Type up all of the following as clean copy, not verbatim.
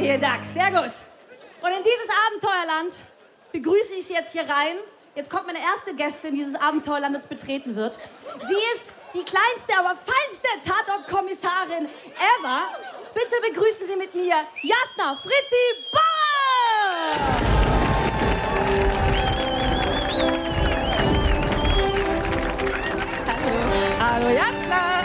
Vielen Dank, sehr gut. Und in dieses Abenteuerland begrüße ich Sie jetzt hier rein. Jetzt kommt meine erste Gästin dieses Abenteuerlandes betreten wird. Sie ist die kleinste, aber feinste Tatort-Kommissarin ever. Bitte begrüßen Sie mit mir Jasna Fritzi Bauer! Hallo Jasna!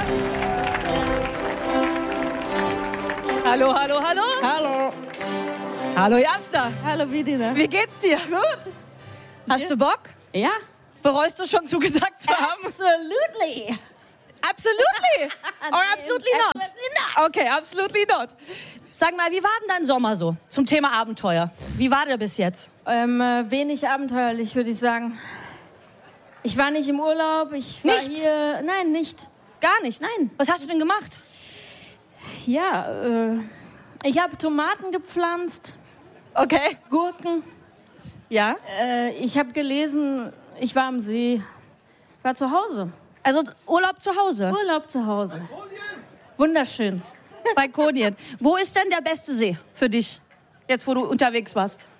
Hallo, hallo, hallo! Hallo. Hallo Jasna! Hallo Vidina. Wie geht's dir? Gut. Hast du Bock? Ja. Bereust du schon zugesagt zu haben? Absolutely. Absolutely! Or absolutely not? Absolutely not. Okay, absolutely not. Sag mal, wie war denn dein Sommer so zum Thema Abenteuer? Wie war der bis jetzt? Wenig abenteuerlich, würde ich sagen. Ich war nicht im Urlaub, ich war Nicht? hier... Nein, nicht. Gar nichts? Nein. Was hast du denn gemacht? Ja, ich habe Tomaten gepflanzt, Okay. Gurken. Ja? Ich habe gelesen, ich war am See. Ich war zu Hause. Also Urlaub zu Hause? Urlaub zu Hause. Wunderschön. Bei Konien. Wo ist denn der beste See für dich, jetzt wo du unterwegs warst?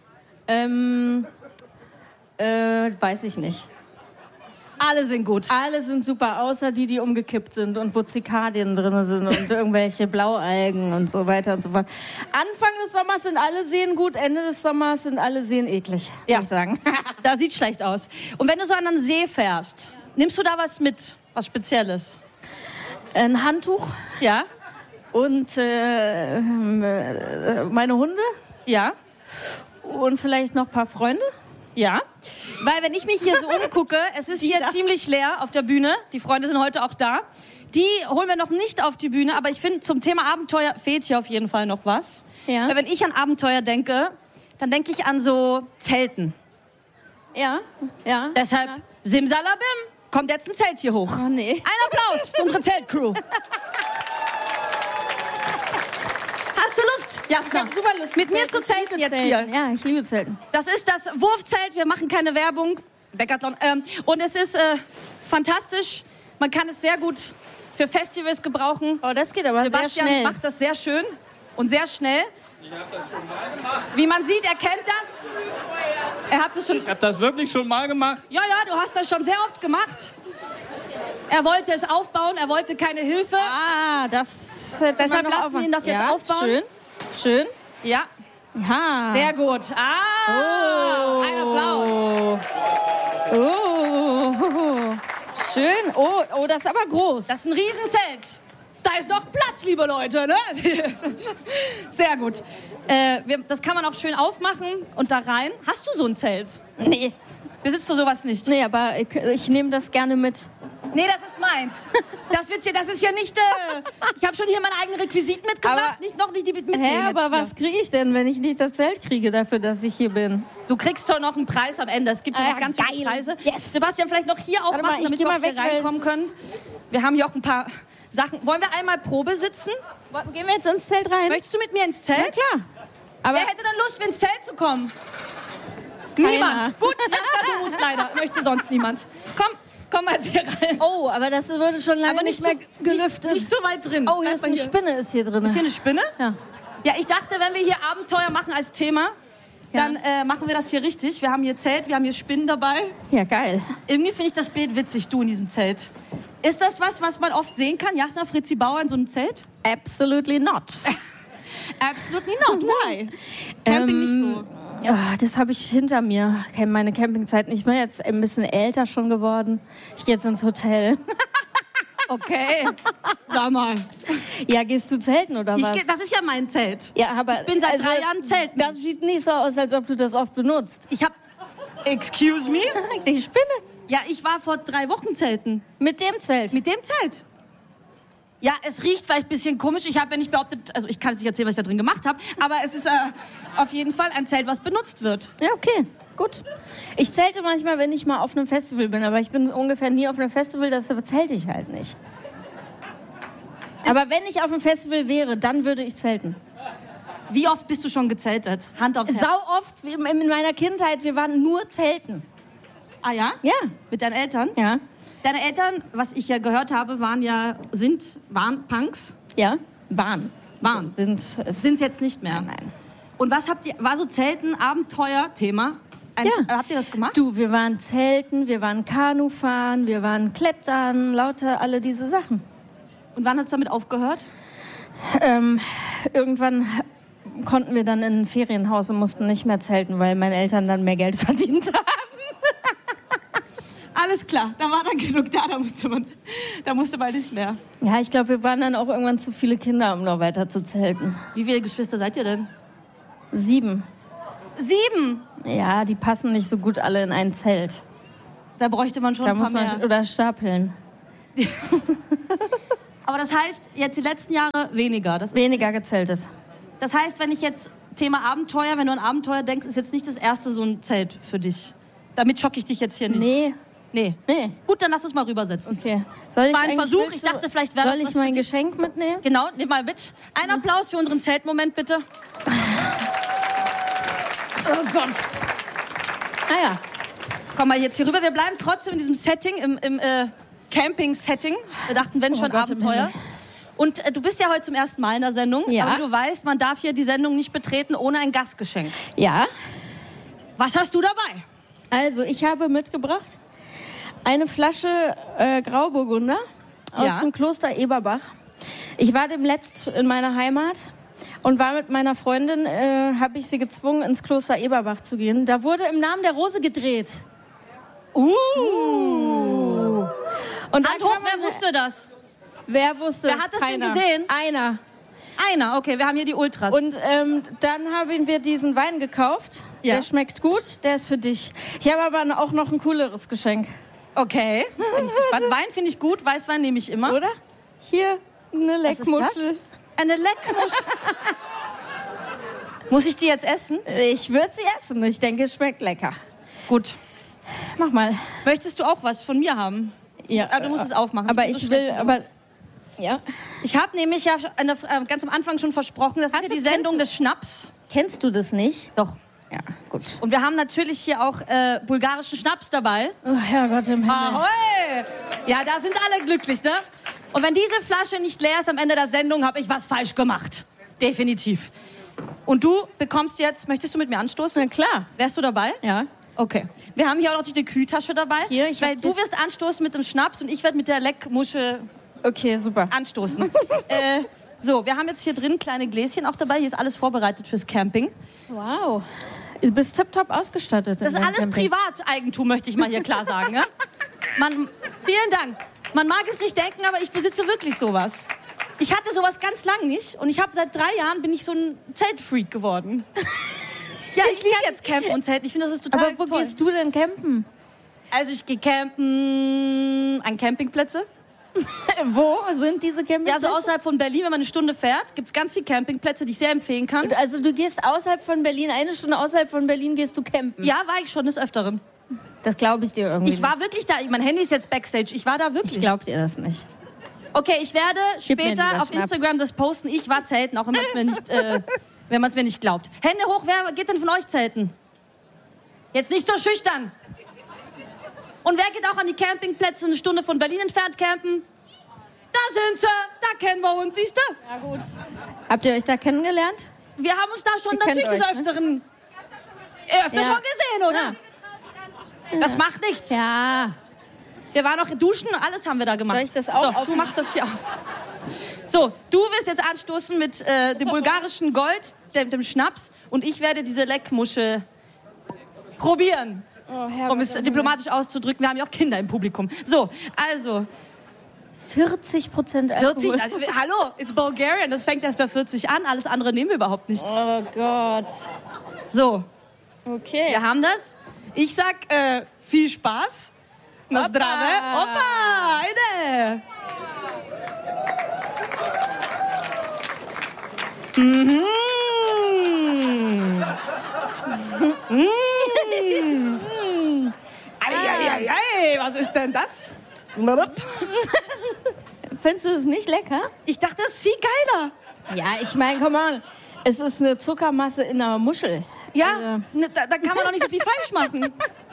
Weiß ich nicht. Alle sind gut. Alle sind super, außer die umgekippt sind und wo Zikadien drin sind und irgendwelche Blaualgen und so weiter und so fort. Anfang des Sommers sind alle Seen gut, Ende des Sommers sind alle Seen eklig, würde ich sagen. Da sieht schlecht aus. Und wenn du so an einen See fährst, nimmst du da was mit, was Spezielles? Ein Handtuch Ja? und meine Hunde Ja? und vielleicht noch ein paar Freunde. Ja, weil wenn ich mich hier so umgucke, es ist hier ziemlich leer auf der Bühne. Die Freunde sind heute auch da. Die holen wir noch nicht auf die Bühne, aber ich finde, zum Thema Abenteuer fehlt hier auf jeden Fall noch was. Ja. Weil wenn ich an Abenteuer denke, dann denke ich an so Zelten. Ja, ja. Deshalb, Simsalabim, kommt jetzt ein Zelt hier hoch. Oh nee. Ein Applaus für unsere Zeltcrew. Hast du Lust, Jasna? Ich hab super Lust. Mit mir zu zelten jetzt hier. Ja, ich liebe Zelten. Das ist das Wurfzelt. Wir machen keine Werbung. Decathlon. Und es ist fantastisch. Man kann es sehr gut für Festivals gebrauchen. Oh, das geht aber Sebastian sehr schnell. macht das sehr schön und sehr schnell. Ich habe das schon mal gemacht. Wie man sieht, er kennt das. Er hat es schon. Ich habe das wirklich schon mal gemacht. Ja, du hast das schon sehr oft gemacht. Er wollte es aufbauen, er wollte keine Hilfe. Ah, das hätte Deshalb man noch lassen wir ihn das jetzt ja, aufbauen. Schön, schön. Ja, Ja. sehr gut. Ein Applaus. Oh, schön. Oh, das ist aber groß. Das ist ein Riesenzelt. Da ist noch Platz, liebe Leute. Ne? Sehr gut. Das kann man auch schön aufmachen und da rein. Hast du so ein Zelt? Nee. Besitzt du sowas nicht? Nee, aber ich nehme das gerne mit. Nee, das ist meins. Das ist ja nicht... ich habe schon hier meine eigenen Requisiten mitgebracht. Aber- Noch nicht die mitnehmen. Hä, jetzt aber hier. was kriege ich denn, wenn ich nicht das Zelt kriege dafür, dass ich hier bin? Du kriegst schon noch einen Preis am Ende. Es gibt ja Ah, noch ganz geil. viele Preise. Yes. Sebastian, vielleicht noch hier Warte aufmachen, mal, ich damit geh wir mal auch hier weg, weil reinkommen es- können. Wir haben hier auch ein paar Sachen. Wollen wir einmal Probe sitzen? Gehen wir jetzt ins Zelt rein? Möchtest du mit mir ins Zelt? Ja, klar. Aber Wer hätte denn Lust, ins Zelt zu kommen? Keiner. Niemand. Gut, Jasna, du musst leider. Möchte sonst niemand. Komm mal jetzt hier rein. oh, aber das wurde schon lange Aber nicht mehr gelüftet. Nicht so weit drin. oh, hier ist Bleib eine mal Spinne ist hier drin. Ist hier eine Spinne? Ja. Ja, ich dachte, wenn wir hier Abenteuer machen als Thema, dann machen wir das hier richtig. Wir haben hier Zelt, wir haben hier Spinnen dabei. Ja, geil. Irgendwie finde ich das Bild witzig, du in diesem Zelt. Ist das was man oft sehen kann? Jasna Fritzi Bauer in so einem Zelt? Absolutely not. Absolutely not. Why? Camping nicht so. Ja, das habe ich hinter mir, meine Campingzeiten. Ich bin jetzt ein bisschen älter schon geworden. Ich gehe jetzt ins Hotel. Okay. Sag mal. Ja, gehst du zelten oder was? Das ist ja mein Zelt. Ja, aber Ich bin seit 3 Jahren zelten. Das sieht nicht so aus, als ob du das oft benutzt. Ich habe... Excuse me? Die Spinne Ja, ich war vor 3 Wochen zelten. mit dem Zelt. Mit dem Zelt. Ja, es riecht vielleicht ein bisschen komisch. Ich habe ja nicht behauptet, also ich kann jetzt nicht erzählen, was ich da drin gemacht habe, aber es ist auf jeden Fall ein Zelt, was benutzt wird. Ja, okay, gut. Ich zelte manchmal, wenn ich mal auf einem Festival bin, aber ich bin ungefähr nie auf einem Festival, deshalb zelte ich halt nicht. Aber wenn ich auf einem Festival wäre, dann würde ich zelten. Wie oft bist du schon gezeltet? Hand aufs Herz. Sau oft, in meiner Kindheit, wir waren nur zelten. Ah ja? Ja. Mit deinen Eltern? Ja. Deine Eltern, was ich ja gehört habe, waren Punks. Ja? Waren. Waren. Sind Sind jetzt nicht mehr. Nein. Und was war so Zelten, Abenteuer-Thema? Habt ihr das gemacht? Du, wir waren Zelten, wir waren Kanufahren, wir waren Klettern, lauter alle diese Sachen. Und wann hat es damit aufgehört? Irgendwann konnten wir dann in ein Ferienhaus und mussten nicht mehr zelten, weil meine Eltern dann mehr Geld verdient haben. Alles klar, da war dann genug da, da musste man nicht mehr. Ja, ich glaube, wir waren dann auch irgendwann zu viele Kinder, um noch weiter zu zelten. Wie viele Geschwister seid ihr denn? 7. 7? Ja, die passen nicht so gut alle in ein Zelt. Da bräuchte man schon da ein paar muss man mehr. Oder stapeln. Aber das heißt, jetzt die letzten Jahre weniger. Weniger gezeltet. Das heißt, wenn ich jetzt Thema Abenteuer, wenn du an Abenteuer denkst, ist jetzt nicht das erste so ein Zelt für dich. Damit schocke ich dich jetzt hier nicht. Nee. Gut, dann lass uns mal rübersetzen. Okay. Soll ich war ein Versuch, ich dachte, vielleicht wäre das Soll ich mein Geschenk mitnehmen? Genau, nimm mal mit. Ein Applaus für unseren Zeltmoment, bitte. Oh Gott. Ah ja. Komm mal jetzt hier rüber. Wir bleiben trotzdem in diesem Setting, im Camping-Setting. Wir dachten, wenn schon Abenteuer. Und du bist ja heute zum ersten Mal in der Sendung. Ja. Aber du weißt, man darf hier die Sendung nicht betreten ohne ein Gastgeschenk. Ja. Was hast du dabei? Also, ich habe mitgebracht eine Flasche Grauburgunder aus dem Kloster Eberbach. Ich war demnächst in meiner Heimat und war mit meiner Freundin, habe ich sie gezwungen, ins Kloster Eberbach zu gehen. Da wurde im Namen der Rose gedreht. Und Hand hoch, wer wusste das? Wer wusste Wer hat das Keiner. denn gesehen? Einer, okay, wir haben hier die Ultras. Und dann haben wir diesen Wein gekauft. Ja. Der schmeckt gut, der ist für dich. Ich habe aber auch noch ein cooleres Geschenk. Okay, bin ich gespannt. Wein finde ich gut, Weißwein nehme ich immer. Oder? Hier, eine Leckmuschel. Was ist das? Eine Leckmuschel. Muss ich die jetzt essen? Ich würde sie essen. Ich denke, es schmeckt lecker. Gut. Mach mal. Möchtest du auch was von mir haben? Ja. Du musst es aufmachen. Aber ich will, ja. Ich habe nämlich ja ganz am Anfang schon versprochen, das ist ja die Sendung des Schnaps. Kennst du das nicht? Doch. Ja, gut. Und wir haben natürlich hier auch bulgarischen Schnaps dabei. Oh, Herrgott im Himmel. Ahoi! Ja, da sind alle glücklich, ne? Und wenn diese Flasche nicht leer ist am Ende der Sendung, habe ich was falsch gemacht. Definitiv. Und du bekommst jetzt, möchtest du mit mir anstoßen? Na klar. Wärst du dabei? Ja. Okay. Wir haben hier auch noch die Kühltasche dabei. Hier, weil du wirst anstoßen mit dem Schnaps und ich werde mit der Leckmuschel Okay, super. anstoßen. So, wir haben jetzt hier drin kleine Gläschen auch dabei. Hier ist alles vorbereitet fürs Camping. Wow. Du bist tipptopp ausgestattet. Das ist alles Privateigentum, möchte ich mal hier klar sagen. Ja? Vielen Dank. Man mag es nicht denken, aber ich besitze wirklich sowas. Ich hatte sowas ganz lang nicht und ich habe seit 3 Jahren bin ich so ein Zeltfreak geworden. Ja, ich liebe jetzt Campen und Zelten. Ich finde, das ist total Aber wo toll. gehst du denn campen? Also ich gehe campen an Campingplätze. Wo sind diese Campingplätze? Ja, so außerhalb von Berlin, wenn man eine Stunde fährt, gibt es ganz viele Campingplätze, die ich sehr empfehlen kann. Also du gehst außerhalb von Berlin, 1 Stunde außerhalb von Berlin gehst du campen? Ja, war ich schon des Öfteren. Das glaube ich dir irgendwie Ich war wirklich da. Mein Handy ist jetzt Backstage. Ich war da wirklich. Ich glaube dir das nicht. Okay, ich werde Gib mir später lieber auf Schnaps. Instagram das posten. Ich war zelten, auch wenn man es mir nicht glaubt. Hände hoch, wer geht denn von euch zelten? Jetzt nicht so schüchtern. Und wer geht auch an die Campingplätze 1 Stunde von Berlin entfernt campen? Da sind sie, da kennen wir uns, siehst du? Ja gut. Habt ihr euch da kennengelernt? Wir haben uns da schon Ihr kennt natürlich des euch, ne? Öfteren öfter Ja. schon gesehen, oder? Das macht nichts. Ja. Wir waren auch duschen, alles haben wir da gemacht. Soll ich das auch So, du aufmachen? machst das hier auf. So, du wirst jetzt anstoßen mit dem bulgarischen Gold, dem Schnaps, und ich werde diese Leckmuschel probieren. Um es diplomatisch auszudrücken, wir haben ja auch Kinder im Publikum. So, also 40% Alkohol. 40, also, hallo, it's Bulgarian, das fängt erst bei 40 an, alles andere nehmen wir überhaupt nicht. Oh Gott. So, Okay. wir haben das. Ich sag viel Spaß. Na Hoppa. zdrave. Opa, eine. Mhm. Mhm. Ei, was ist denn das? Findest du es nicht lecker? Ich dachte, das ist viel geiler. Ja, ich meine, komm mal. Es ist eine Zuckermasse in einer Muschel. Ja, da kann man doch nicht so viel falsch machen.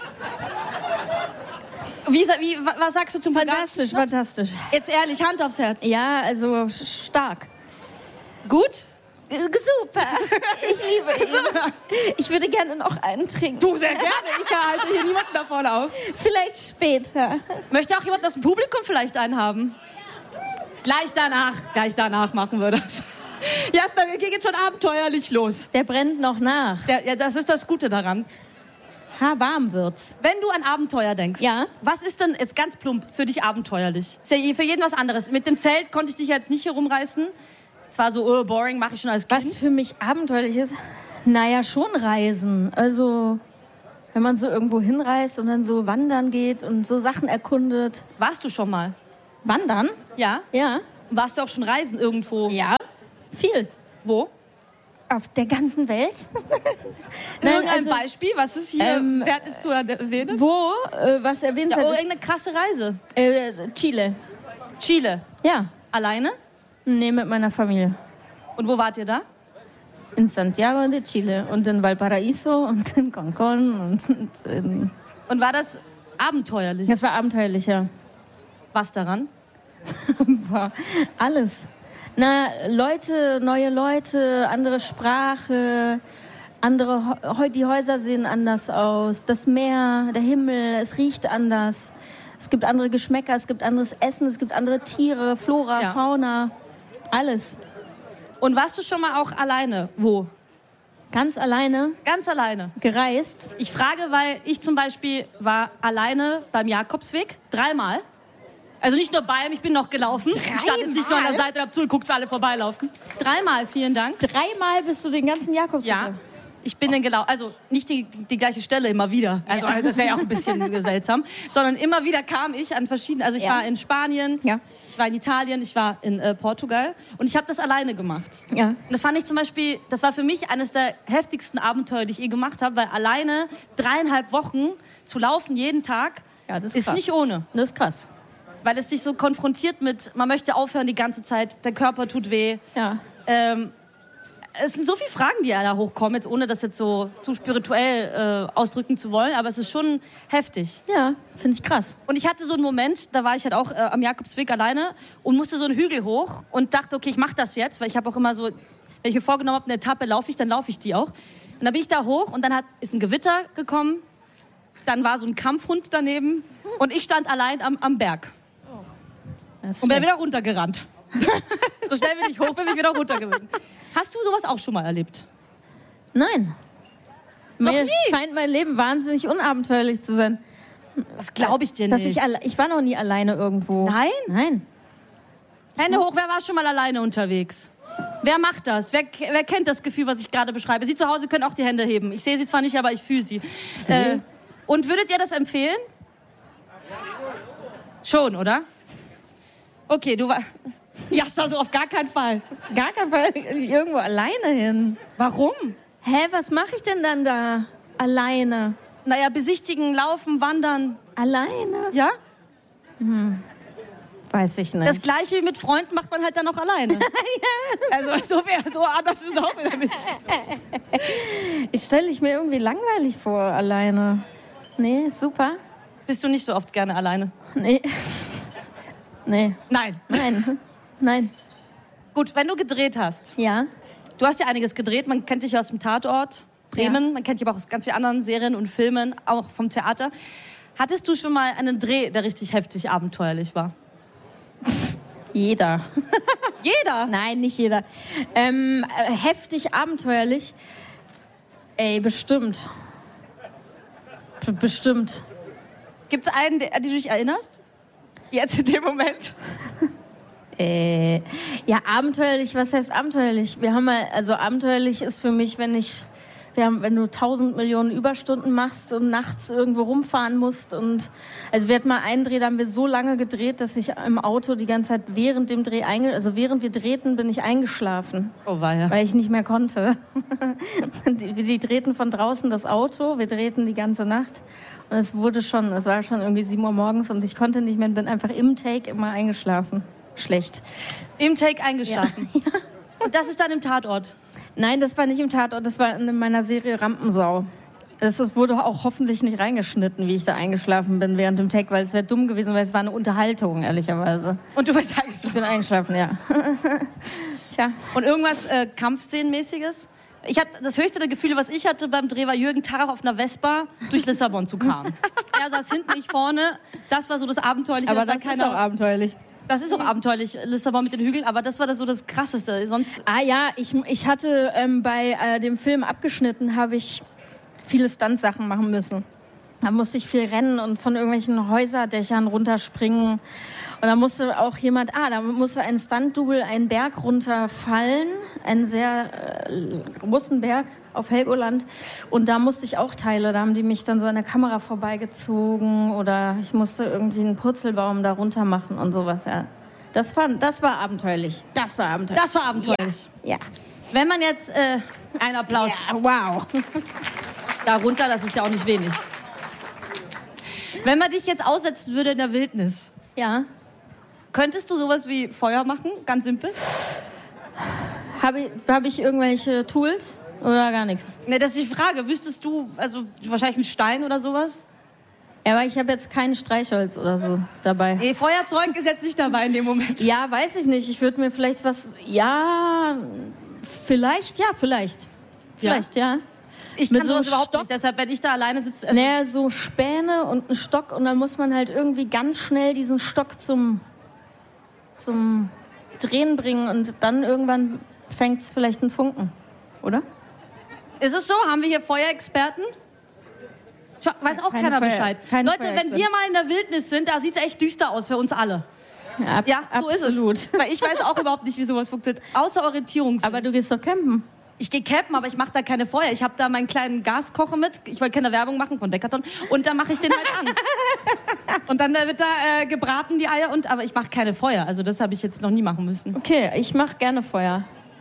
Was sagst du zum Fantastisch, fantastisch. Jetzt ehrlich, Hand aufs Herz. Ja, also stark. Gut? Super. Ich liebe ihn. Ich würde gerne noch einen trinken. Du, sehr gerne. Ich halte hier niemanden davon auf. Vielleicht später. Möchte auch jemand aus dem Publikum vielleicht einen haben? Gleich danach machen wir das. Jasna, wir gehen jetzt schon abenteuerlich los. Der brennt noch nach. Ja, das ist das Gute daran. Warm wird's. Wenn du an Abenteuer denkst, was ist denn jetzt ganz plump für dich abenteuerlich? Ist ja für jeden was anderes. Mit dem Zelt konnte ich dich jetzt nicht herumreißen. Es war so, boring, mache ich schon als Kind. Was für mich abenteuerlich ist? Naja, schon Reisen. Also, wenn man so irgendwo hinreist und dann so wandern geht und so Sachen erkundet. Warst du schon mal? Wandern? Ja. Ja. Warst du auch schon reisen irgendwo? Ja. Viel. Wo? Auf der ganzen Welt. Irgendein Beispiel, was ist hier wert ist zu erwähnen? Wo? Was erwähnt ja, irgendeine krasse Reise. Chile. Chile? Ja. Alleine? Nee, mit meiner Familie. Und wo wart ihr da? In Santiago de Chile und in Valparaíso und in Cancún und war das abenteuerlich? Das war abenteuerlich, ja. Was daran? Alles. Na, neue Leute, andere Sprache, die Häuser sehen anders aus, das Meer, der Himmel, es riecht anders. Es gibt andere Geschmäcker, es gibt anderes Essen, es gibt andere Tiere, Flora, Fauna, alles. Und warst du schon mal auch alleine? Wo? Ganz alleine? Ganz alleine. Gereist? Ich frage, weil ich zum Beispiel war alleine beim Jakobsweg 3-mal. Also nicht nur bei ihm, ich bin noch gelaufen. Ich stand jetzt nicht nur an der Seite und hab zugeguckt, für alle vorbeilaufen. 3-mal, vielen Dank. 3-mal bist du den ganzen Jakobsweg? Ja. Ich bin dann gelaufen, also nicht die gleiche Stelle immer wieder, also das wäre ja auch ein bisschen seltsam, sondern immer wieder kam ich an verschiedenen, also ich war in Spanien, ich war in Italien, ich war in Portugal und ich habe das alleine gemacht. Ja. Und das fand ich zum Beispiel, das war für mich eines der heftigsten Abenteuer, die ich je gemacht habe, weil alleine 3,5 Wochen zu laufen jeden Tag das ist nicht ohne. Das ist krass. Weil es dich so konfrontiert mit, man möchte aufhören die ganze Zeit, der Körper tut weh. Ja. Es sind so viele Fragen, die ja da hochkommen, jetzt ohne das jetzt so zu spirituell ausdrücken zu wollen, aber es ist schon heftig. Ja, finde ich krass. Und ich hatte so einen Moment, da war ich halt auch am Jakobsweg alleine und musste so einen Hügel hoch und dachte, okay, ich mache das jetzt, weil ich habe auch immer so, wenn ich mir vorgenommen habe, eine Etappe laufe ich, dann laufe ich die auch. Und dann bin ich da hoch und dann ist ein Gewitter gekommen, dann war so ein Kampfhund daneben und ich stand allein am Berg. Und bin wieder runtergerannt. So schnell bin ich hoch, bin ich wieder runtergerannt. Hast du sowas auch schon mal erlebt? Nein. Mir scheint mein Leben wahnsinnig unabenteuerlich zu sein. Das glaube ich dir nicht. Ich war noch nie alleine irgendwo. Nein? Nein. Hände hoch, wer war schon mal alleine unterwegs? Wer macht das? Wer kennt das Gefühl, was ich gerade beschreibe? Sie zu Hause können auch die Hände heben. Ich sehe sie zwar nicht, aber ich fühle sie. Und würdet ihr das empfehlen? Schon, oder? Okay, du warst... Jasna, so auf gar keinen Fall. Gar keinen Fall. Ich irgendwo alleine hin. Warum? Was mache ich denn dann da? Alleine. Naja, besichtigen, laufen, wandern. Alleine? Ja? Weiß ich nicht. Das Gleiche mit Freunden macht man halt dann auch alleine. Ja. Also so anders ist es auch wieder nicht. Ich stelle mir irgendwie langweilig vor, alleine. Nee, super. Bist du nicht so oft gerne alleine? Nee. Nee. Nein. Gut, wenn du gedreht hast. Ja. Du hast ja einiges gedreht. Man kennt dich ja aus dem Tatort Bremen. Ja. Man kennt dich aber auch aus ganz vielen anderen Serien und Filmen, auch vom Theater. Hattest du schon mal einen Dreh, der richtig heftig abenteuerlich war? Jeder. Jeder? Nein, nicht jeder. Heftig abenteuerlich? Bestimmt. Bestimmt. Gibt es einen, an den du dich erinnerst? Jetzt in dem Moment? Ja, abenteuerlich, was heißt abenteuerlich? Abenteuerlich ist für mich, wenn du 1000 Millionen Überstunden machst und nachts irgendwo rumfahren musst. Also wir hatten mal einen Dreh, da haben wir so lange gedreht, dass ich im Auto die ganze Zeit während dem Dreh während wir drehten, bin ich eingeschlafen. Oh weia. Weil ich nicht mehr konnte. Sie drehten von draußen das Auto, wir drehten die ganze Nacht. Und es war schon irgendwie 7 Uhr morgens und ich konnte nicht mehr, bin einfach im Take immer eingeschlafen. Schlecht. Im Take eingeschlafen? Ja. Und das ist dann im Tatort? Nein, das war nicht im Tatort, das war in meiner Serie Rampensau. Das wurde auch hoffentlich nicht reingeschnitten, wie ich da eingeschlafen bin während dem Take, weil es wäre dumm gewesen, weil es war eine Unterhaltung, ehrlicherweise. Und du bist eingeschlafen? Ich bin eingeschlafen, ja. Tja. Und irgendwas Kampfszenenmäßiges? Das höchste Gefühl, was ich hatte beim Dreh, war Jürgen Tarach auf einer Vespa durch Lissabon zu karren. Er saß hinten, ich vorne. Das war so das Abenteuerliche. Aber das ist auch abenteuerlich. Das ist auch abenteuerlich, Lissabon mit den Hügeln, aber das war so das Krasseste. Sonst Ich hatte bei dem Film abgeschnitten, habe ich viele Stuntsachen machen müssen. Da musste ich viel rennen und von irgendwelchen Häuserdächern runterspringen. Und da musste auch da musste ein Stunt-Double einen Berg runterfallen, einen sehr großen Berg auf Helgoland. Und da musste ich auch Teile, da haben die mich dann so an der Kamera vorbeigezogen oder ich musste irgendwie einen Purzelbaum da runter machen und sowas, ja. Das war abenteuerlich. Das war abenteuerlich. Ja. Wenn man jetzt einen Applaus. Ja, wow. Darunter, das ist ja auch nicht wenig. Wenn man dich jetzt aussetzen würde in der Wildnis. Ja. Könntest du sowas wie Feuer machen? Ganz simpel. Hab ich irgendwelche Tools oder gar nichts? Ne, das ist die Frage. Wüsstest du, also wahrscheinlich mit Stein oder sowas? Ja, aber ich habe jetzt kein Streichholz oder so dabei. Nee, Feuerzeug ist jetzt nicht dabei in dem Moment. Ja, weiß ich nicht. Ich würde mir vielleicht was... Ja, vielleicht. Ja. Ich kann sowas überhaupt nicht. Deshalb, wenn ich da alleine sitze... Naja, so Späne und ein Stock und dann muss man halt irgendwie ganz schnell diesen Stock zum Drehen bringen und dann irgendwann fängt es vielleicht einen Funken, oder? Ist es so? Haben wir hier Feuerexperten? Weiß auch keiner Bescheid. Leute, wenn wir mal in der Wildnis sind, da sieht es echt düster aus für uns alle. Ja, so absolut. Ist es. Weil ich weiß auch überhaupt nicht, wie sowas funktioniert. Außer Orientierung. Aber du gehst doch campen. Ich gehe campen, aber ich mache da keine Feuer. Ich habe da meinen kleinen Gaskocher mit. Ich wollte keine Werbung machen von Decathlon. Und dann mache ich den halt an. Und dann wird da gebraten, die Eier. Aber ich mache keine Feuer. Also das habe ich jetzt noch nie machen müssen. Okay, ich mache gerne Feuer.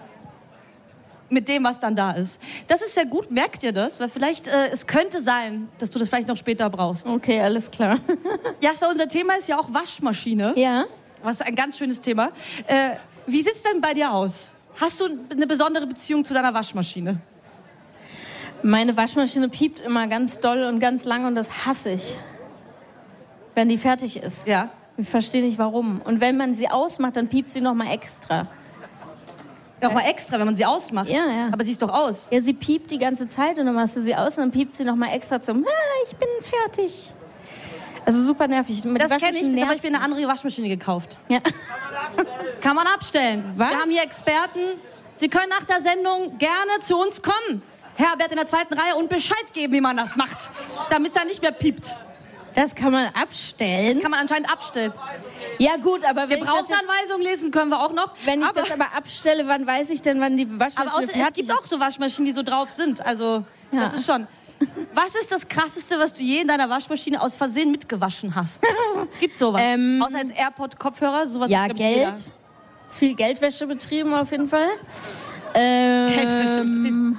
Mit dem, was dann da ist. Das ist sehr gut, merkt ihr das? Weil vielleicht, es könnte sein, dass du das vielleicht noch später brauchst. Okay, alles klar. Ja, so unser Thema ist ja auch Waschmaschine. Ja. Was ein ganz schönes Thema. Wie sieht's denn bei dir aus? Hast du eine besondere Beziehung zu deiner Waschmaschine? Meine Waschmaschine piept immer ganz doll und ganz lang und das hasse ich. Wenn die fertig ist. Ja. Ich verstehe nicht, warum. Und wenn man sie ausmacht, dann piept sie noch mal extra. Nochmal extra, wenn man sie ausmacht? Ja, ja. Aber sie ist doch aus. Ja, sie piept die ganze Zeit und dann machst du sie aus und dann piept sie noch mal extra zum ich bin fertig. Also super nervig. Das kenne ich, aber ich habe eine andere Waschmaschine gekauft. Ja. Kann man abstellen. Was? Wir haben hier Experten. Sie können nach der Sendung gerne zu uns kommen, Herbert in der zweiten Reihe, und Bescheid geben, wie man das macht, damit es dann nicht mehr piept. Das kann man abstellen? Das kann man anscheinend abstellen. Ja gut, aber wenn Gebrauchsanweisung lesen können wir auch noch. Wenn ich das aber abstelle, wann weiß ich denn, wann die Waschmaschine fertig ist? Es gibt auch so Waschmaschinen, die so drauf sind. Also das ist schon... Was ist das Krasseste, was du je in deiner Waschmaschine aus Versehen mitgewaschen hast? Gibt's sowas? Außer als AirPod-Kopfhörer? Sowas Geld. Viel Geldwäsche betrieben auf jeden Fall. Geldwäsche betrieben.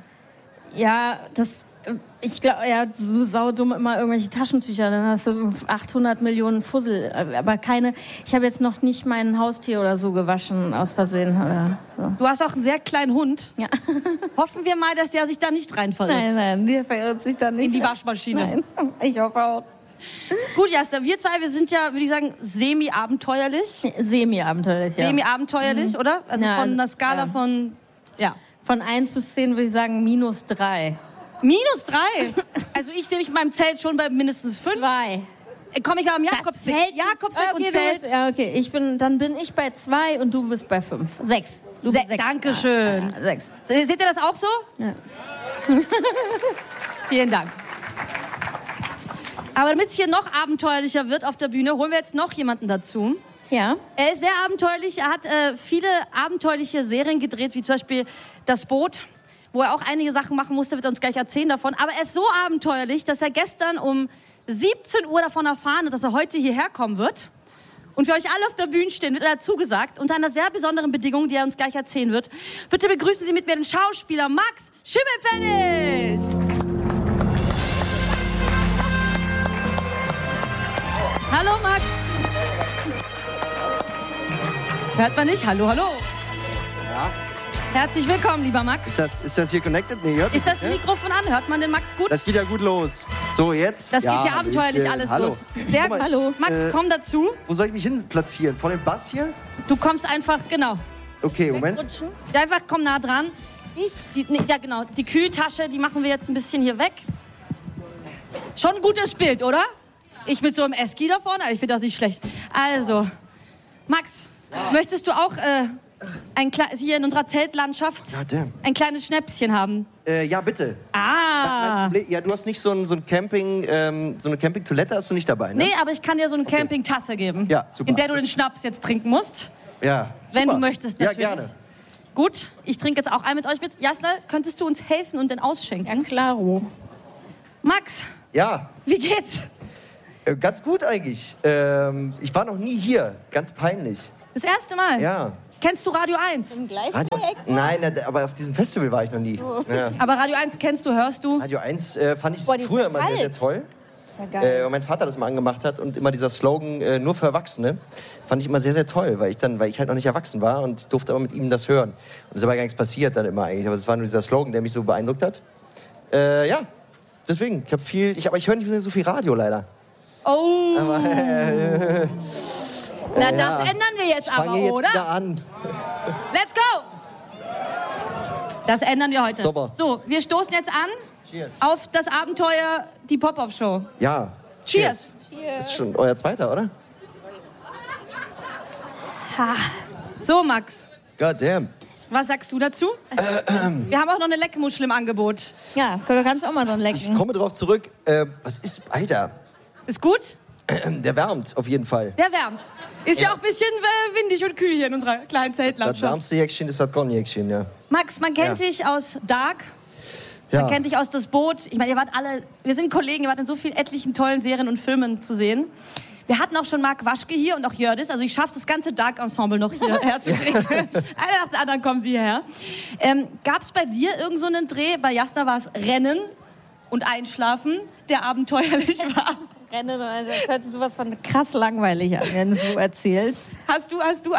Ja, ich glaube, so saudumm immer irgendwelche Taschentücher, dann hast du 800 Millionen Fussel, aber ich habe jetzt noch nicht mein Haustier oder so gewaschen aus Versehen. Oder so. Du hast auch einen sehr kleinen Hund. Ja. Hoffen wir mal, dass der sich da nicht rein verirrt. Nein, der verirrt sich da nicht. In die Waschmaschine. Nein, ich hoffe auch. Gut, Jasna, wir zwei, wir sind ja, würde ich sagen, semi-abenteuerlich. Semi-abenteuerlich, ja. Semi-abenteuerlich, oder? Also von einer Skala von, Von 1 bis 10 würde ich sagen -3. -3? Also ich sehe mich in meinem Zelt schon bei mindestens 5. 2. Komme ich am Jakobsweg. Jakobsweg und Zelt. Okay, dann bin ich bei 2 und du bist bei 5. 6. Du bist 6. Dankeschön. 6. Seht ihr das auch so? Ja. Vielen Dank. Aber damit es hier noch abenteuerlicher wird auf der Bühne, holen wir jetzt noch jemanden dazu. Ja. Er ist sehr abenteuerlich. Er hat viele abenteuerliche Serien gedreht, wie zum Beispiel Das Boot, wo er auch einige Sachen machen musste, wird er uns gleich erzählen davon. Aber er ist so abenteuerlich, dass er gestern um 17 Uhr davon erfahren hat, dass er heute hierher kommen wird. Und für euch alle auf der Bühne stehen, wird er zugesagt, unter einer sehr besonderen Bedingung, die er uns gleich erzählen wird. Bitte begrüßen Sie mit mir den Schauspieler Max Schimmelpfennig. Hallo Max. Hört man nicht? Hallo, hallo. Ja. Herzlich willkommen, lieber Max. Ist das hier connected? Nee, ist das Mikrofon an? Hört man den Max gut? Das geht ja gut los. So, jetzt? Das geht hier abenteuerlich alles Hallo. los. Sehr gut. Hallo. Max, komm dazu. Wo soll ich mich hin platzieren? Vor dem Bass hier? Du kommst einfach, genau. Okay, Moment. Wegrutschen. Ja, einfach komm nah dran. Ja, genau. Die Kühltasche, die machen wir jetzt ein bisschen hier weg. Schon ein gutes Bild, oder? Ich mit so einem Eski da vorne, ich finde das nicht schlecht. Also, Max, möchtest du auch hier in unserer Zeltlandschaft ein kleines Schnäpschen haben? Ja, bitte. Ah. Ja, du hast nicht so eine Campingtoilette hast du nicht dabei, ne? Nee, aber ich kann dir so eine Campingtasse geben. Ja, super. In der du den Schnaps jetzt trinken musst. Ja, Wenn super. du möchtest, natürlich. Ja, gerne. Gut, ich trinke jetzt auch ein mit euch mit. Jasna, könntest du uns helfen und den ausschenken? Ja, klaro. Max, Ja, wie geht's? ganz gut eigentlich. Ich war noch nie hier, ganz peinlich. Das erste Mal? Ja. Kennst du Radio 1? Im Gleisdreieck? Nein, aber auf diesem Festival war ich noch nie. Ja. Aber Radio 1 kennst du, hörst du? Radio 1 fand ich Boah, die ist früher ja immer sehr, sehr kalt. toll. Ist ja geil. Und mein Vater das mal angemacht hat und immer dieser Slogan nur für Erwachsene, fand ich immer sehr, sehr toll, weil ich halt noch nicht erwachsen war und durfte aber mit ihm das hören. Und es ist aber gar nichts passiert dann immer eigentlich, aber es war nur dieser Slogan, der mich so beeindruckt hat. Ja, deswegen, aber ich höre nicht mehr so viel Radio leider. Oh. Aber, Na, das ändern wir jetzt ich aber, fange jetzt oder? wieder an. Let's go! Das ändern wir heute. Super. So, wir stoßen jetzt an Cheers. auf das Abenteuer, die Pop-Off-Show. Ja. Cheers. Das ist schon euer zweiter, oder? So, Max, God damn. was sagst du dazu? Wir haben auch noch eine Leckmuschel im Angebot. Ja, du kannst auch mal dran Ich lecken. komme drauf zurück. Was ist, Alter, Ist gut? der wärmt auf jeden Fall. Der wärmt. Ist ja auch ein bisschen windig und kühl hier in unserer kleinen Das Zeltlandschaft. wärmste Jäckchen ist das Kornjäckchen, ja. Max, man kennt Ja. dich aus Dark. Ja. Man kennt dich aus Das Boot. Ich meine, wir sind Kollegen, ihr wart in so vielen etlichen tollen Serien und Filmen zu sehen. Wir hatten auch schon Marc Waschke hier und auch Jördis. Also ich schaffe das ganze Dark-Ensemble noch hierher zu kriegen. Einer nach dem anderen kommen sie hierher. Gab es bei dir irgend so einen Dreh? Bei Jasna war es Rennen und Einschlafen, der abenteuerlich war. Rennen, das hört sich sowas von krass langweilig an, wenn du so erzählst. Hast du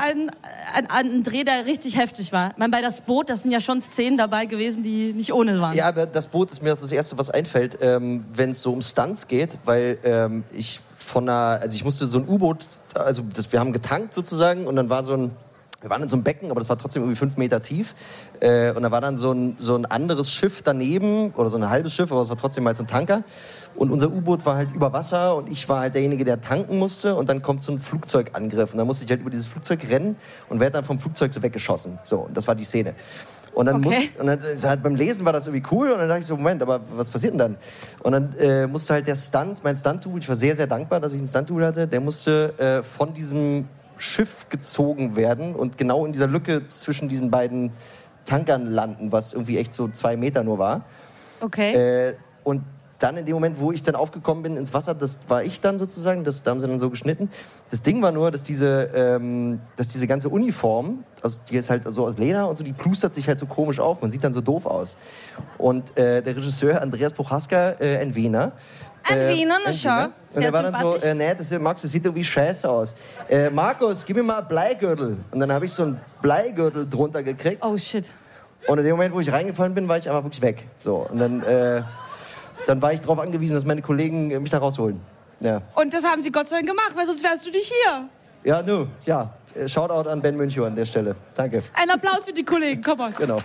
einen Dreh, der richtig heftig war? Ich meine, bei Das Boot, das sind ja schon Szenen dabei gewesen, die nicht ohne waren. Ja, aber das Boot ist mir das Erste, was einfällt, wenn es so um Stunts geht, weil ich musste so ein U-Boot, wir haben getankt sozusagen und dann wir waren in so einem Becken, aber das war trotzdem irgendwie 5 Meter tief. Und da war dann so ein anderes Schiff daneben, oder so ein halbes Schiff, aber es war trotzdem halt so ein Tanker. Und unser U-Boot war halt über Wasser und ich war halt derjenige, der tanken musste. Und dann kommt so ein Flugzeugangriff. Und dann musste ich halt über dieses Flugzeug rennen und werde dann vom Flugzeug so weggeschossen. So, und das war die Szene. Und dann beim Lesen war das irgendwie cool. Und dann dachte ich so, Moment, aber was passiert denn dann? Und dann musste halt mein Stunt-Double, ich war sehr, sehr dankbar, dass ich einen Stunt-Double hatte, der musste von diesem Schiff gezogen werden und genau in dieser Lücke zwischen diesen beiden Tankern landen, was irgendwie echt so 2 Meter nur war. Okay. Und dann in dem Moment, wo ich dann aufgekommen bin ins Wasser, das war ich dann sozusagen, da haben sie dann so geschnitten. Das Ding war nur, dass diese ganze Uniform, also die ist halt so aus Leder und so, die plustert sich halt so komisch auf, man sieht dann so doof aus. Und der Regisseur Andreas Prochaska, ein Wiener, Ein Wiener, ne, schau. und Sehr der war dann so, sympathisch. Max, das sieht irgendwie scheiße aus. Markus, gib mir mal einen Bleigürtel. Und dann habe ich so einen Bleigürtel drunter gekriegt. Oh, shit. Und in dem Moment, wo ich reingefallen bin, war ich einfach wirklich weg. So, und dann war ich darauf angewiesen, dass meine Kollegen mich da rausholen. Ja, Und das haben sie Gott sei Dank gemacht, weil sonst wärst du nicht hier. ja. Shoutout an Ben Münchow an der Stelle. Danke. Ein Applaus für die Kollegen, komm mal. Genau.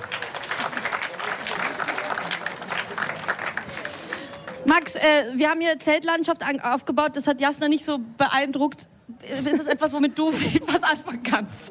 Max, wir haben hier Zeltlandschaft aufgebaut, das hat Jasna nicht so beeindruckt. Ist das etwas, womit du was anfangen kannst?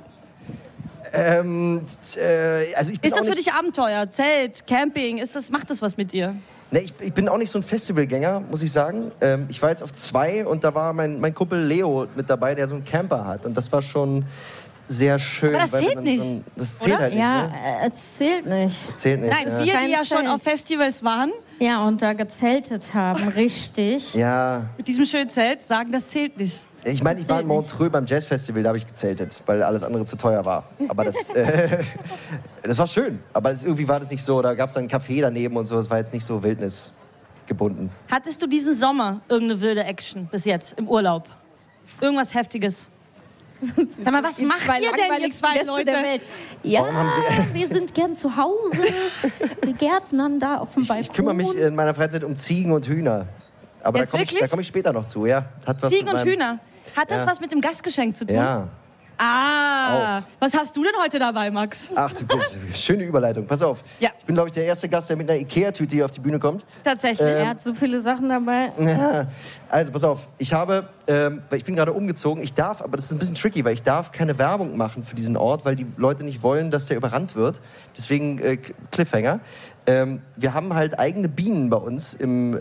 Also ich bin Ist das auch für nicht, dich Abenteuer, Zelt, Camping? Macht das was mit dir? Ne, ich bin auch nicht so ein Festivalgänger, muss ich sagen. Ich war jetzt auf 2 und da war mein Kumpel Leo mit dabei, der so einen Camper hat. Und das war schon sehr schön. Aber das weil wir zählt dann nicht, das zählt oder? halt nicht, Ja, ne? es zählt nicht. Das zählt nicht. Nein, ja. wir, Kein die ja schon Zelt. auf Festivals waren, Ja, und da gezeltet haben, richtig. Ja, mit diesem schönen Zelt, sagen, das zählt nicht. ich meine, ich war in Montreux beim Jazzfestival, da habe ich gezeltet, weil alles andere zu teuer war. Aber das war schön. Aber irgendwie war das nicht so, da gab es dann einen Café daneben und so, das war jetzt nicht so wildnisgebunden. Hattest du diesen Sommer irgendeine wilde Action bis jetzt im Urlaub? Irgendwas Heftiges? Sag mal, was macht ihr denn, ihr 2 Leute? Der Welt. Ja, Warum haben wir sind gern zu Hause. Wir gärtnern da auf dem Balkon. Ich kümmere mich in meiner Freizeit um Ziegen und Hühner. Aber Jetzt da wirklich? komm ich später noch zu, ja. Hat was Ziegen mit und meinem- Hühner. Hat das Ja. was mit dem Gastgeschenk zu tun? Ja. Ah, was hast du denn heute dabei, Max? Ach, schöne Überleitung. Pass auf. Ja. Ich bin, glaube ich, der erste Gast, der mit einer Ikea-Tüte hier auf die Bühne kommt. Tatsächlich. Er hat so viele Sachen dabei. Also, pass auf. Ich bin gerade umgezogen. Ich darf, aber das ist ein bisschen tricky, weil ich darf keine Werbung machen für diesen Ort, weil die Leute nicht wollen, dass der überrannt wird. Deswegen Cliffhanger. Wir haben halt eigene Bienen bei uns im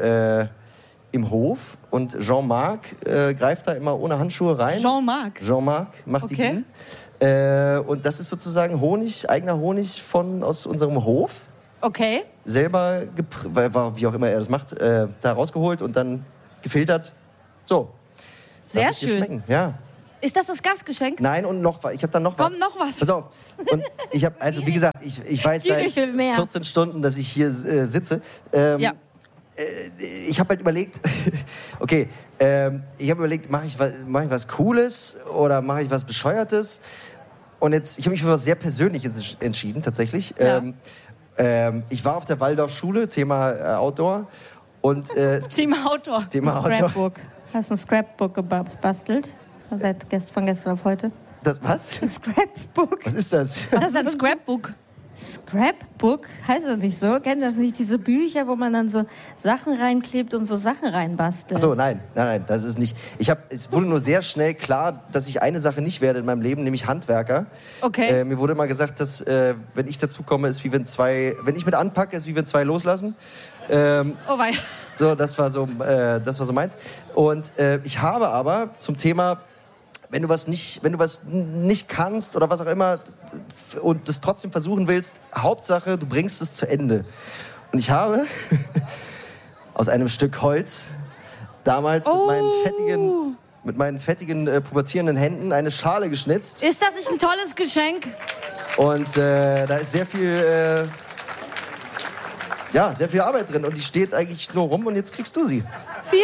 Hof und Jean-Marc greift da immer ohne Handschuhe rein. Jean-Marc macht die Bienen. Und das ist sozusagen Honig, eigener Honig aus unserem Hof. Okay. Selber, wie auch immer er das macht, da rausgeholt und dann gefiltert. So. Sehr Lass es dir schön. schmecken. Ja. Ist das Gastgeschenk? Nein, und noch was. Ich habe dann noch was. Komm, noch was. Pass auf. Und ich habe, also wie gesagt, ich weiß seit 14 Stunden, dass ich hier sitze. Ja. Ich habe halt überlegt, okay, mache ich was Cooles oder mache ich was Bescheuertes? Und jetzt, ich habe mich für was sehr Persönliches entschieden, tatsächlich. Ja. Ich war auf der Waldorfschule, Thema Outdoor. Und, Thema Outdoor. Scrapbook. Hast du ein Scrapbook gebastelt? Von gestern auf heute. Das was? Ein Scrapbook. Was ist das? Das ist ein Scrapbook. Scrapbook? Heißt das nicht so? Kennt das nicht diese Bücher, wo man dann so Sachen reinklebt und so Sachen reinbastelt? Ach so, nein, das ist nicht. Es wurde nur sehr schnell klar, dass ich eine Sache nicht werde in meinem Leben, nämlich Handwerker. Okay. Mir wurde mal gesagt, dass wenn ich dazu komme, ist wie wenn ich mit anpacke, ist wie wenn zwei loslassen. Oh wei. So, das war so meins. Und ich habe aber zum Thema, wenn du was nicht kannst oder was auch immer und das trotzdem versuchen willst, Hauptsache, du bringst es zu Ende. Und ich habe aus einem Stück Holz damals mit meinen fettigen pubertierenden Händen eine Schale geschnitzt. Ist das nicht ein tolles Geschenk? Und da ist sehr viel Arbeit drin. Und die steht eigentlich nur rum und jetzt kriegst du sie.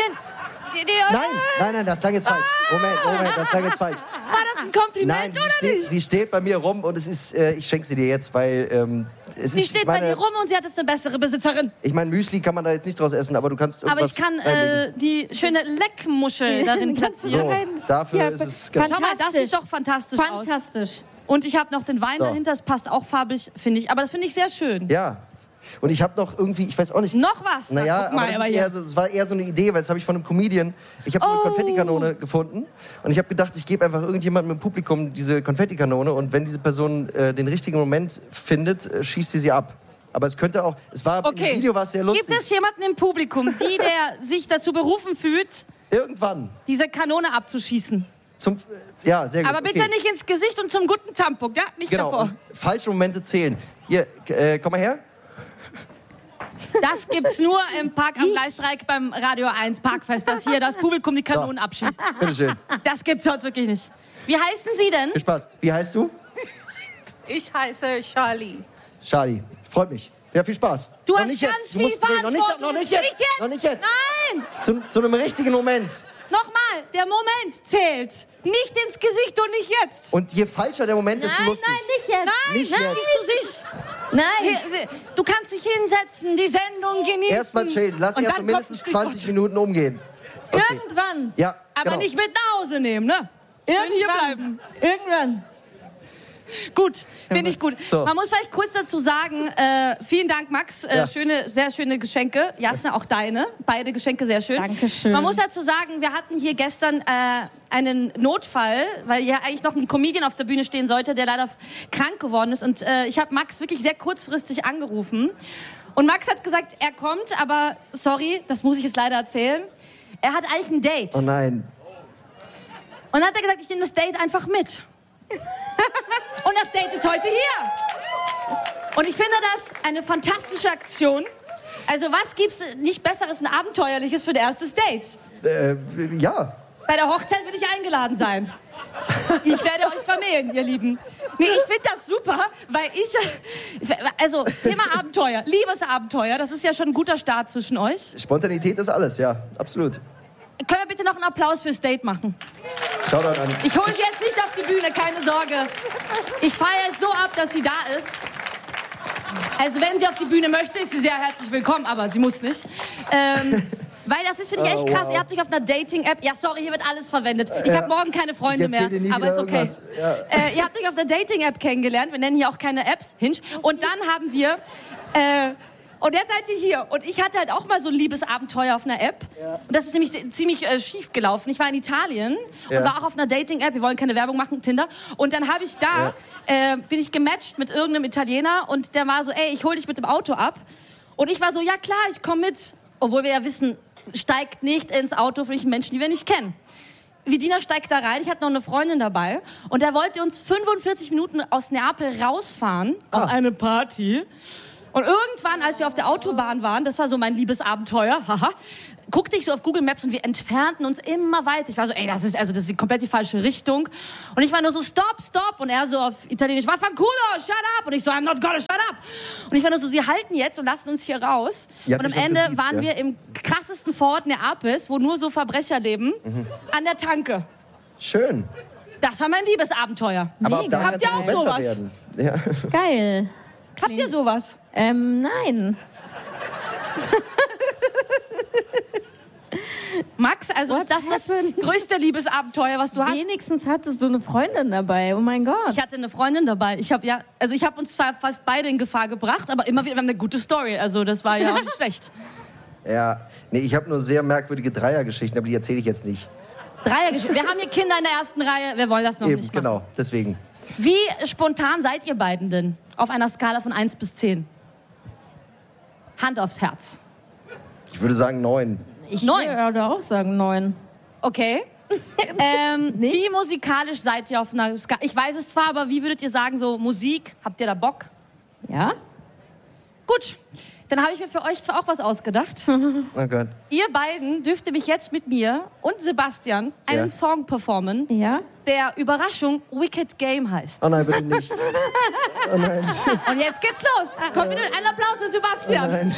Nein, das klang jetzt falsch. Moment, das klang jetzt falsch. War das ein Kompliment oder nicht? Sie steht bei mir rum und es ist, ich schenke sie dir jetzt, weil sie steht bei dir rum und sie hat jetzt eine bessere Besitzerin. Ich meine, Müsli kann man da jetzt nicht draus essen, aber du kannst irgendwas Aber ich kann die schöne Leckmuschel darin platzieren. So, dafür ist es ganz Schau mal, das sieht doch fantastisch aus. Und ich habe noch den Wein dahinter, das passt auch farbig, finde ich. Aber das finde ich sehr schön. Ja. Und ich habe noch irgendwie, ich weiß auch nicht... Noch was? Naja, aber das war eher so eine Idee, weil das habe ich von einem Comedian... Ich habe so eine Konfettikanone gefunden und ich habe gedacht, ich gebe einfach irgendjemandem im Publikum diese Konfettikanone und wenn diese Person den richtigen Moment findet, schießt sie ab. Aber es könnte auch... Im Video war es sehr lustig. Gibt es jemanden im Publikum, der sich dazu berufen fühlt, irgendwann diese Kanone abzuschießen? Ja, sehr gut. Aber bitte nicht ins Gesicht und zum guten Tampon, ja? Nicht davor. Und falsche Momente zählen. Hier, komm mal her. Das gibt's nur im Park am Gleisdreieck beim Radio 1 Parkfest, dass hier das Publikum die Kanonen abschießt. Bitteschön. Das gibt's sonst wirklich nicht. Wie heißen Sie denn? Viel Spaß. Wie heißt du? Ich heiße Charlie. Charlie. Freut mich. Ja, viel Spaß. Du hast ganz viel Verantwortung. Noch nicht jetzt. Nein! Zu einem richtigen Moment. Nochmal, der Moment zählt. Nicht ins Gesicht und nicht jetzt. Und je falscher der Moment, desto lustiger. Nein, nicht jetzt. Nicht zu sich. Nein. Du kannst dich hinsetzen, die Sendung genießen. Erstmal chillen. Lass dich erstmal mindestens 20 Minuten umgehen. Okay. Irgendwann. Ja, aber nicht mit nach Hause nehmen, ne? Irgendwann. Gut, finde ich gut. So. Man muss vielleicht kurz dazu sagen, vielen Dank, Max. Sehr schöne Geschenke. Jasna, auch deine. Beide Geschenke sehr schön. Dankeschön. Man muss dazu sagen, wir hatten hier gestern einen Notfall, weil hier eigentlich noch ein Comedian auf der Bühne stehen sollte, der leider krank geworden ist. Und ich habe Max wirklich sehr kurzfristig angerufen. Und Max hat gesagt, er kommt, aber sorry, das muss ich jetzt leider erzählen. Er hat eigentlich ein Date. Oh nein. Und dann hat er gesagt, ich nehme das Date einfach mit. Und das Date ist heute hier. Und ich finde das eine fantastische Aktion. Also was gibt's nicht Besseres, ein abenteuerliches für ein erstes Date? Ja. Bei der Hochzeit will ich eingeladen sein. Ich werde euch vermählen, ihr Lieben. Nee, ich finde das super, weil also Thema Abenteuer, Liebesabenteuer, das ist ja schon ein guter Start zwischen euch. Spontanität ist alles, ja, absolut. Können wir bitte noch einen Applaus fürs Date machen? Shoutout an. Ich hole sie jetzt nicht auf die Bühne, keine Sorge. Ich feiere es so ab, dass sie da ist. Also wenn sie auf die Bühne möchte, ist sie sehr herzlich willkommen, aber sie muss nicht. Weil das ist, finde ich, echt krass. wow. Ihr habt euch auf einer Dating-App... Ja, sorry, hier wird alles verwendet. Ich habe morgen keine Freunde Ich erzähl mehr, dir nie aber wieder ist okay. irgendwas. Ja. Ihr habt euch auf einer Dating-App kennengelernt. Wir nennen hier auch keine Apps. Hinge. Und dann haben wir... und jetzt seid ihr hier. Und ich hatte halt auch mal so ein Liebesabenteuer auf einer App. Ja. Und das ist nämlich ziemlich schief gelaufen. Ich war in Italien und war auch auf einer Dating-App. Wir wollen keine Werbung machen, Tinder. Und dann habe ich da, bin ich gematcht mit irgendeinem Italiener. Und der war so, ey, ich hol dich mit dem Auto ab. Und ich war so, ja klar, ich komme mit. Obwohl wir ja wissen, steigt nicht ins Auto von Menschen, die wir nicht kennen. Vidina steigt da rein, ich hatte noch eine Freundin dabei. Und der wollte uns 45 Minuten aus Neapel rausfahren auf eine Party. Und irgendwann, als wir auf der Autobahn waren, das war so mein Liebesabenteuer, haha, guckte ich so auf Google Maps und wir entfernten uns immer weiter. Ich war so, ey, das ist komplett die falsche Richtung. Und ich war nur so, stop. Und er so auf Italienisch, vaffanculo, shut up. Und ich so, I'm not gonna shut up. Und ich war nur so, sie halten jetzt und lassen uns hier raus. Und am Ende waren wir im krassesten Vorort Neapels, wo nur so Verbrecher leben, an der Tanke. Schön. Das war mein Liebesabenteuer. Aber Mega. Habt ihr auch sowas? Ja. Geil. Habt ihr sowas? Nein. Max, also ist das größte Liebesabenteuer, was du hast? Wenigstens hattest du eine Freundin dabei. Oh mein Gott. Ich hatte eine Freundin dabei. Ich habe uns zwar fast beide in Gefahr gebracht, aber immer wieder, wir haben eine gute Story. Also das war ja auch nicht schlecht. Ja, nee, ich habe nur sehr merkwürdige Dreiergeschichten, aber die erzähle ich jetzt nicht. Dreiergeschichte. Wir haben hier Kinder in der ersten Reihe. Wir wollen das noch Eben, nicht machen. genau, deswegen. Wie spontan seid ihr beiden denn? Auf einer Skala von 1 bis 10. Hand aufs Herz. Ich würde sagen 9. Ich 9. würde auch sagen 9. Okay. Wie musikalisch seid ihr auf einer Skala? Ich weiß es zwar, aber wie würdet ihr sagen, so Musik? Habt ihr da Bock? Ja? Gut. Dann habe ich mir für euch zwar auch was ausgedacht. Oh Gott. Ihr beiden dürft nämlich jetzt mit mir und Sebastian einen Song performen, Ja? der Überraschung Wicked Game heißt. Oh nein, bitte nicht. Oh nein. Und jetzt geht's los. Kommt bitte einen Applaus für Oh Sebastian. nein.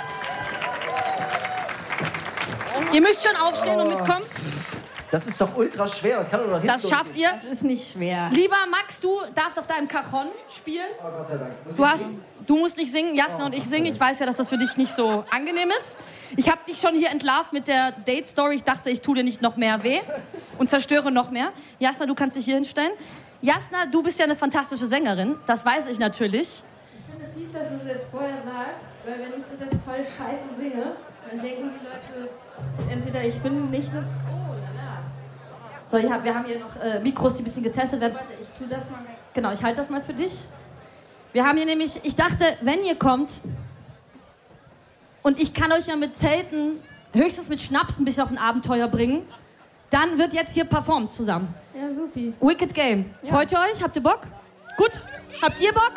Ihr müsst schon aufstehen und mitkommen. Das ist doch ultra schwer, das kann doch noch hinten. Das schafft ihr. Das ist nicht schwer. Lieber Max, du darfst auf deinem Cajon spielen. Oh Gott sei Dank. Du musst nicht singen, Jasna und ich singen. Ich weiß ja, dass das für dich nicht so angenehm ist. Ich habe dich schon hier entlarvt mit der Date-Story. Ich dachte, ich tue dir nicht noch mehr weh und zerstöre noch mehr. Jasna, du kannst dich hier hinstellen. Jasna, du bist ja eine fantastische Sängerin. Das weiß ich natürlich. Ich finde fies, dass du es jetzt vorher sagst, weil wenn ich das jetzt voll scheiße singe, dann denken die Leute entweder ich bin nicht eine... Oh, lala. So, wir haben hier noch Mikros, die ein bisschen getestet werden. Warte, ich tue das mal weg. Genau, ich halte das mal für dich. Wir haben hier nämlich, ich dachte, wenn ihr kommt und ich kann euch ja mit Zelten, höchstens mit Schnaps ein bisschen auf ein Abenteuer bringen, dann wird jetzt hier performt zusammen. Ja, supi. Wicked Game. Ja. Freut ihr euch? Habt ihr Bock? Gut. Habt ihr Bock?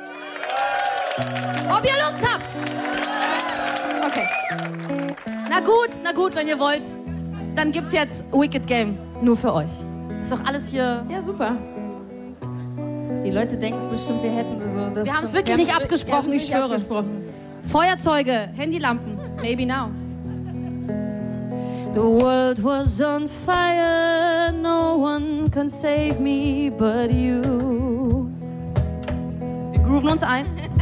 Ob ihr Lust habt? Okay. Na gut, wenn ihr wollt, dann gibt's jetzt Wicked Game nur für euch. Ist doch alles hier... Ja, super. Die Leute denken bestimmt, wir hätten so... Das Wir haben es wirklich nicht abgesprochen, ich schwöre. Abgesprochen. Feuerzeuge, Handylampen, maybe now. The world was on fire, no one can save me but you. Wir grooven uns ein.